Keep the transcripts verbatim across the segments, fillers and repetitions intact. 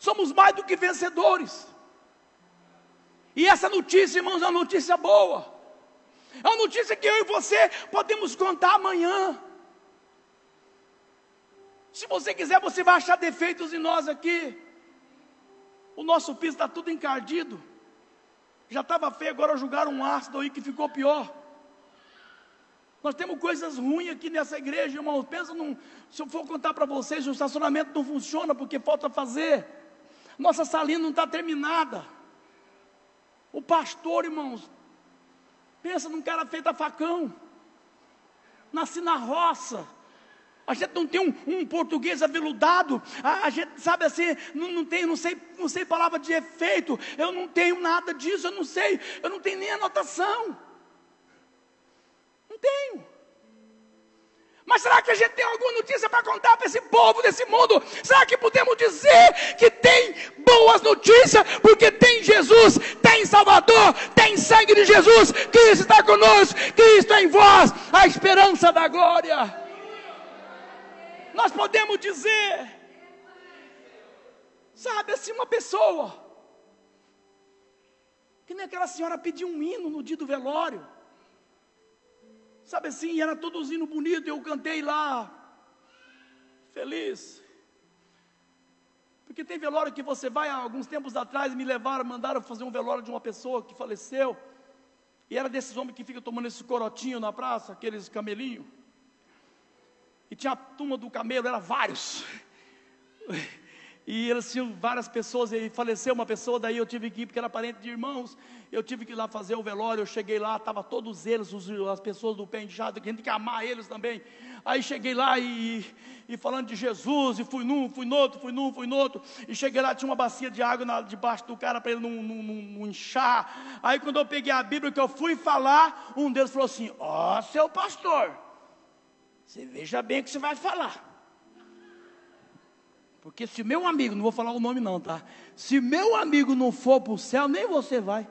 somos mais do que vencedores. E essa notícia, irmãos, é uma notícia boa. É uma notícia que eu e você podemos contar amanhã. Se você quiser, você vai achar defeitos em nós aqui. O nosso piso está tudo encardido. Já estava feio, agora jogaram um ácido aí que ficou pior. Nós temos coisas ruins aqui nessa igreja, irmãos. Pensa num, se eu for contar para vocês, o estacionamento não funciona porque falta fazer. Nossa salinha não está terminada. O pastor, irmãos, pensa num cara feito a facão. Nasci na roça. A gente não tem um, um português aveludado. A, a gente sabe assim, não, não tem, não sei, não sei palavra de efeito. Eu não tenho nada disso, eu não sei, eu não tenho nem anotação. Não tenho. Mas será que a gente tem alguma notícia para contar para esse povo desse mundo? Será que podemos dizer que tem boas notícias? Porque tem Jesus, tem Salvador, tem sangue de Jesus. Cristo está conosco, Cristo é em vós, a esperança da glória. Nós podemos dizer, sabe assim, uma pessoa, que nem aquela senhora pediu um hino no dia do velório. Sabe assim, era todos hino bonito, eu cantei lá, feliz. Porque tem velório que você vai, há alguns tempos atrás, me levaram, mandaram fazer um velório de uma pessoa que faleceu. E era desses homens que ficam tomando esse corotinho na praça, aqueles camelinhos. E tinha a turma do camelo, era vários. E eles tinham várias pessoas, e faleceu uma pessoa, daí eu tive que ir, porque era parente de irmãos. Eu tive que ir lá fazer o velório, eu cheguei lá, estavam todos eles, os, as pessoas do pé inchado, que a gente tem que amar eles também. Aí cheguei lá e, e falando de Jesus, e fui num, fui no outro, fui num, fui no outro. E cheguei lá, tinha uma bacia de água na, debaixo do cara, para ele não, não, não, não inchar. Aí quando eu peguei a Bíblia, que eu fui falar, um deles falou assim, ó, oh, seu pastor, você veja bem o que você vai falar. Porque se meu amigo, não vou falar o nome não, tá? Se meu amigo não for para o céu, nem você vai.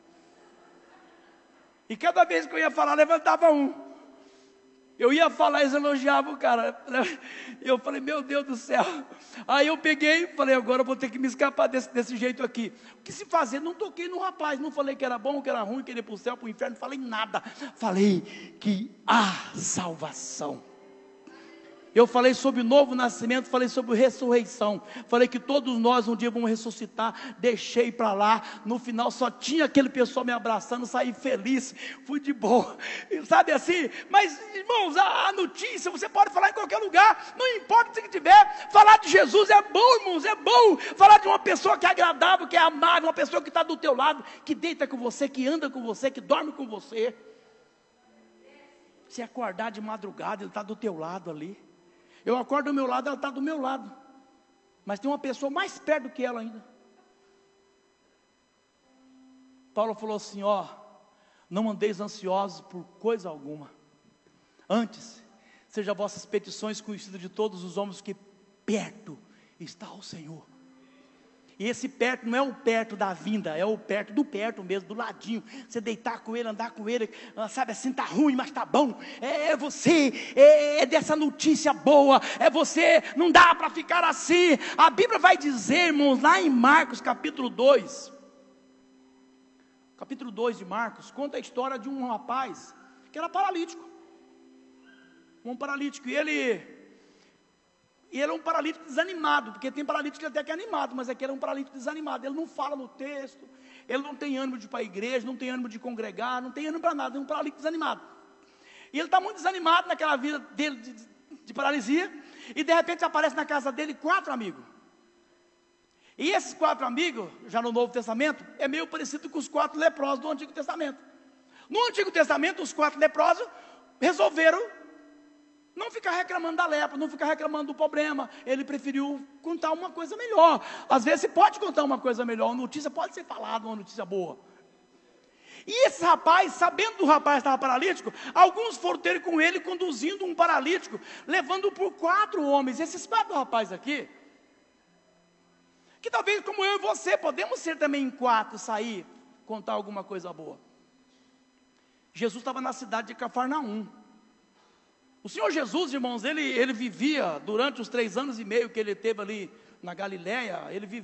E cada vez que eu ia falar, levantava um. Eu ia falar, eles elogiavam o cara. Eu falei, meu Deus do céu. Aí eu peguei, falei, agora eu vou ter que me escapar desse, desse jeito aqui. O que se fazer? Não toquei no rapaz, não falei que era bom, que era ruim, que ele ia para o céu, para o inferno, não falei nada. Falei que há salvação. Eu falei sobre o novo nascimento, falei sobre ressurreição. Falei que todos nós um dia vamos ressuscitar. Deixei para lá. No final só tinha aquele pessoal me abraçando. Saí feliz. Fui de boa. Sabe assim? Mas, irmãos, a, a notícia você pode falar em qualquer lugar. Não importa o que tiver. Falar de Jesus é bom, irmãos. É bom. Falar de uma pessoa que é agradável, que é amável. Uma pessoa que está do teu lado. Que deita com você, que anda com você, que dorme com você. Se acordar de madrugada, ele está do teu lado ali. Eu acordo do meu lado, ela está do meu lado. Mas tem uma pessoa mais perto do que ela ainda. Paulo falou assim, ó, não andeis ansiosos por coisa alguma. Antes, sejam vossas petições conhecidas de todos os homens, que perto está o Senhor. E esse perto não é o perto da vinda, é o perto do perto mesmo, do ladinho. Você deitar com ele, andar com ele, sabe assim, tá ruim, mas tá bom. É, é você, é, é dessa notícia boa, é você, não dá para ficar assim. A Bíblia vai dizer, irmãos, lá em Marcos capítulo dois, capítulo dois de Marcos, conta a história de um rapaz que era paralítico. Um paralítico, e ele... E ele é um paralítico desanimado, porque tem paralítico que até que é animado, mas aqui ele é um paralítico desanimado. Ele não fala no texto, ele não tem ânimo de ir para a igreja, não tem ânimo de congregar, não tem ânimo para nada, é um paralítico desanimado. E ele está muito desanimado naquela vida dele de, de, de paralisia, e de repente aparece na casa dele quatro amigos. E esses quatro amigos, já no Novo Testamento, é meio parecido com os quatro leprosos do Antigo Testamento. No Antigo Testamento, os quatro leprosos resolveram não ficar reclamando da lepra, não ficar reclamando do problema. Ele preferiu contar uma coisa melhor. Às vezes você pode contar uma coisa melhor, uma notícia pode ser falada, uma notícia boa. E esse rapaz, sabendo do rapaz que estava paralítico, alguns foram ter com ele conduzindo um paralítico, levando por quatro homens. Esses quatro rapazes aqui, que talvez como eu e você, podemos ser também em quatro, sair, contar alguma coisa boa. Jesus estava na cidade de Cafarnaum. O Senhor Jesus, irmãos, ele, ele vivia, durante os três anos e meio que ele teve ali na Galileia, ele vivia